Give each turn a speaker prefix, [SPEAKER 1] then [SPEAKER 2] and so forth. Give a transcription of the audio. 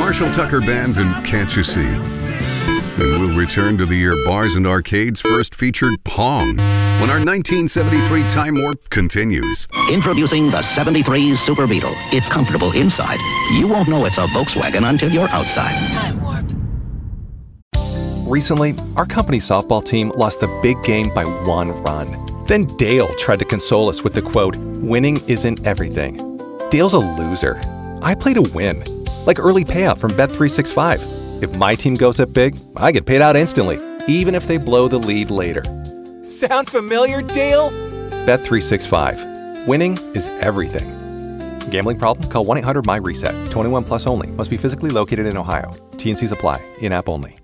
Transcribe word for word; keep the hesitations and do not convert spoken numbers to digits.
[SPEAKER 1] Marshall Tucker Band and Can't You See? And we'll return to the year bars and arcades first featured Pong when our nineteen seventy-three Time Warp continues.
[SPEAKER 2] Introducing the seventy-three Super Beetle. It's comfortable inside. You won't know it's a Volkswagen until you're outside.
[SPEAKER 3] Time Warp.
[SPEAKER 4] Recently, our company softball team lost the big game by one run. Then Dale tried to console us with the quote, "Winning isn't everything." Dale's a loser. I play to win, like early payout from Bet three sixty-five. If my team goes up big, I get paid out instantly, even if they blow the lead later. Sound familiar, Dale? Bet three sixty-five. Winning is everything. Gambling problem? Call one eight hundred M Y RESET. twenty-one plus only. Must be physically located in Ohio. T and Cs apply. In-app only.